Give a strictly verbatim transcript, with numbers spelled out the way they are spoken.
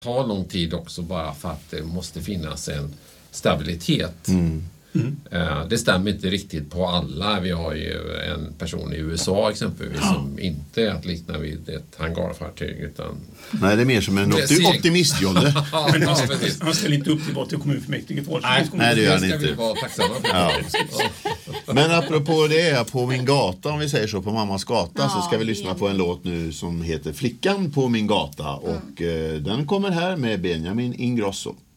ta lång tid också bara för att det måste finnas en stabilitet. Mm. Mm. Det stämmer inte riktigt på alla. Vi har ju en person i U S A exempelvis ja. som inte är att likna vid ett hangarfartyg utan... Nej, det är mer som en opti- optimistjolle. Ja, men han, han ställer inte upp till vad till kommunfullmäktige för. Nej, nej, det gör han inte. Vi vara tacksamma för. Ja. Men apropå det, på min gata, om vi säger så, på mammas gata ja, så ska vi lyssna på en låt nu som heter Flickan på min gata och mm. eh, den kommer här med Benjamin Ingrosso.